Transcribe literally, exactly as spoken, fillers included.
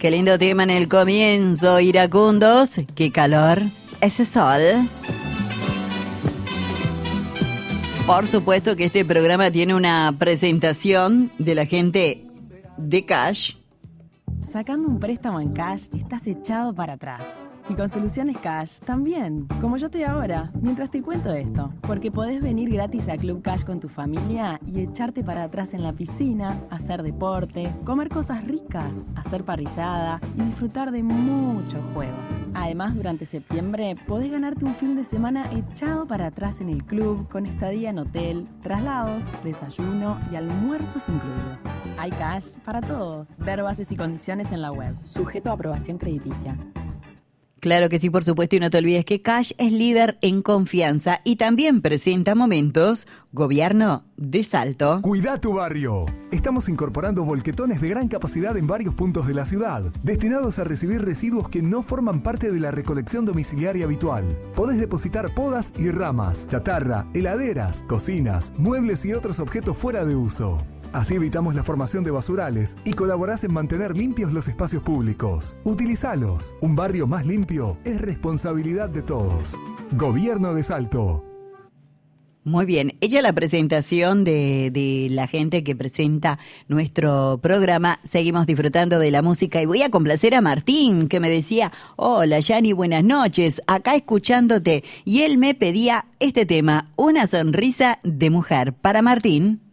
Qué lindo tema en el comienzo, iracundos. Qué calor, ese sol. Por supuesto que este programa tiene una presentación de la gente de Cash. Sacando un préstamo en Cash, estás echado para atrás. Y con Soluciones Cash también, como yo estoy ahora, mientras te cuento esto. Porque podés venir gratis a Club Cash con tu familia y echarte para atrás en la piscina, hacer deporte, comer cosas ricas, hacer parrillada y disfrutar de muchos juegos. Además, durante septiembre podés ganarte un fin de semana echado para atrás en el club con estadía en hotel, traslados, desayuno y almuerzos incluidos. Hay Cash para todos. Ver bases y condiciones en la web. Sujeto a aprobación crediticia. Claro que sí, por supuesto, y no te olvides que Cash es líder en confianza y también presenta momentos Gobierno de Salto. Cuida tu barrio. Estamos incorporando volquetones de gran capacidad en varios puntos de la ciudad, destinados a recibir residuos que no forman parte de la recolección domiciliaria habitual. Podés depositar podas y ramas, chatarra, heladeras, cocinas, muebles y otros objetos fuera de uso. Así evitamos la formación de basurales y colaborás en mantener limpios los espacios públicos. Utilizalos. Un barrio más limpio es responsabilidad de todos. Gobierno de Salto. Muy bien, ella la presentación de, de la gente que presenta nuestro programa. Seguimos disfrutando de la música y voy a complacer a Martín, que me decía: hola Yani, buenas noches, acá escuchándote. Y él me pedía este tema, Una sonrisa de mujer. Para Martín.